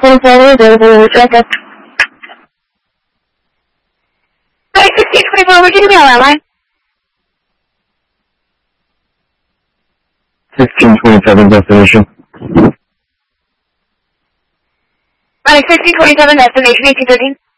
1527 available Rebecca. 1624, would you be on that line? 1627 destination. Line 1627 destination 1813.